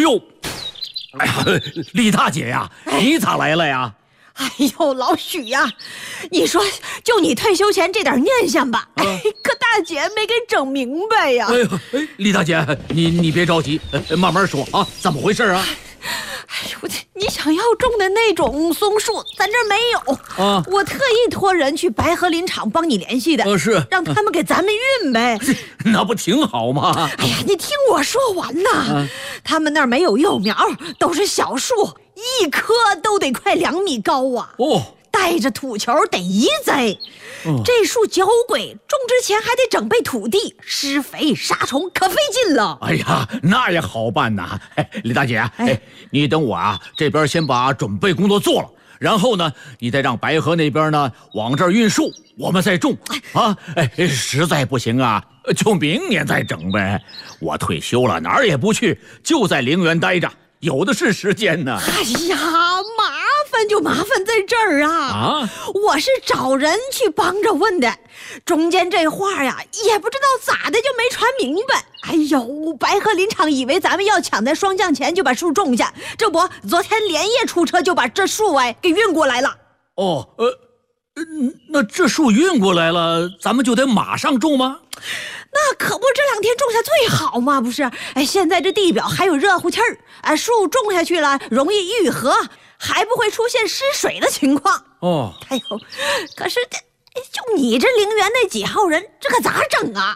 呦，哎呀，李大姐呀，你咋来了呀？ 哎呦，老许呀，你说就你退休前这点念想吧，可大姐没给整明白呀。 哎呦，李大姐，你别着急，慢慢说啊，怎么回事啊？ 哎呦，你想要种的那种松树，咱这儿没有啊。我特意托人去白河林场帮你联系的， 是让他们给咱们运呗。 那不挺好吗？ 哎呀，你听我说完呐，他们那儿没有幼苗，都是小树，一棵都得快2米高啊。 哦， 带着土球得移栽。这树娇贵，种之前还得整备土地、施肥、杀虫，可费劲了。 哎呀，那也好办呐。李大姐，你等我啊，这边先把准备工作做了，然后呢，你再让白河那边呢往这儿运树，我们再种啊。实在不行啊，就明年再整呗。我退休了，哪儿也不去，就在陵园待着，有的是时间呢。 哎呀，麻烦就麻烦在这儿啊！我是找人去帮着问的，中间这话呀，也不知道咋的就没传明白。哎呦，白河林场以为咱们要抢在霜降前就把树种下，这不，昨天连夜出车就把这树给运过来了。 哦，那这树运过来了，咱们就得马上种吗？ 那可不，这2天种下最好嘛，不是？现在这地表还有热乎气儿，树种下去了容易愈合，还不会出现失水的情况。 哦， 哎呦，可是就你这陵园那几号人，这可咋整啊？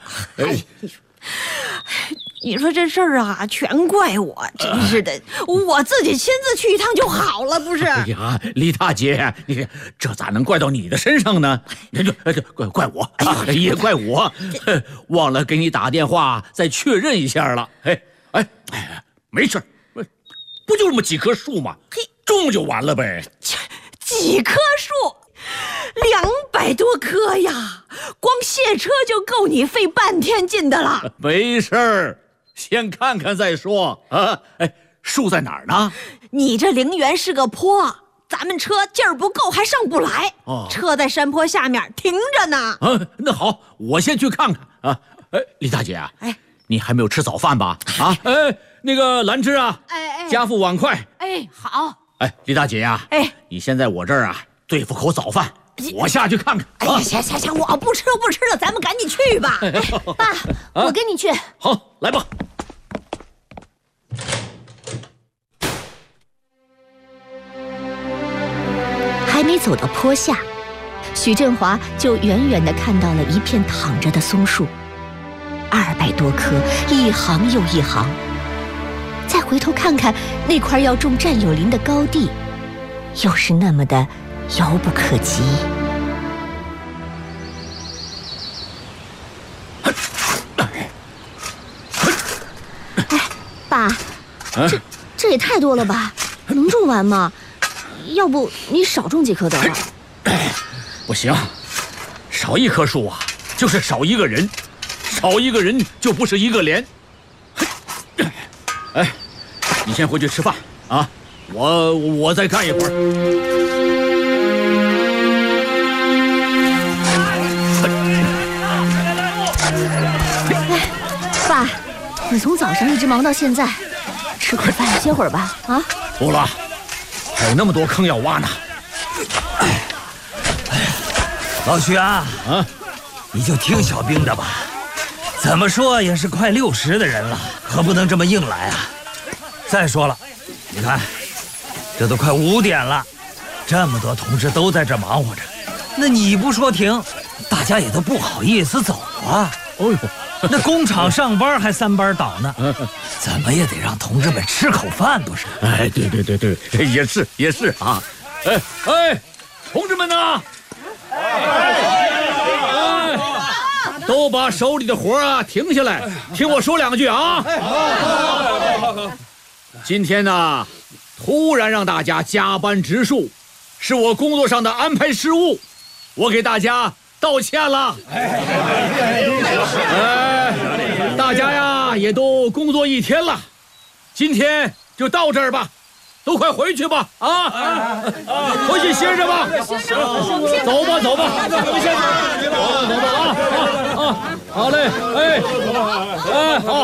你说这事儿啊，全怪我，真是的，我自己亲自去一趟就好了，不是？ 哎呀，李大姐，你这咋能怪到你的身上呢？怪我啊，也怪我，忘了给你打电话再确认一下了。没事，不就这么几棵树吗？种就完了呗。 几棵树，200多棵呀，光卸车就够你费半天劲的了。 没事儿，先看看再说啊。树在哪儿呢？ 你这陵园是个坡，咱们车劲儿不够还上不来。车在山坡下面停着呢。 那好，我先去看看啊。李大姐啊，你还没有吃早饭吧？啊，那个兰芝啊，家父碗筷。 好。 李大姐呀，你先在我这儿啊对付口早饭，我下去看看。 行，我不吃了，咱们赶紧去吧。 爸，我跟你去。 好，来吧。 还没走到坡下，许振华就远远地看到了一片躺着的松树，200多棵，一行又一行。再回头看看那块要种占有林的高地，又是那么的遥不可及。爸，这也太多了吧？能种完吗？要不你少种几棵得了。 不行，少一棵树啊，就是少一个人，少一个人就不是一个连。你先回去吃饭啊，我再干一会儿。 爸，你从早上一直忙到现在，吃口饭歇会儿吧。啊， 不了，还有那么多坑要挖呢。 老许啊，你就听小兵的吧，怎么说也是快60的人了，可不能这么硬来啊。再说了，你看，这都快5点了，这么多同志都在这忙活着，那你不说停，大家也都不好意思走啊。那工厂上班还3班倒呢，怎么也得让同志们吃口饭，不是？ 对，也是啊。同志们呐，都把手里的活啊停下来，听我说2句啊。今天呢，突然让大家加班植树，是我工作上的安排失误，我给大家道歉了。大家呀也都工作1天了，今天就到这儿吧，都快回去吧啊！回去歇着吧，走吧，走吧啊！好嘞，好。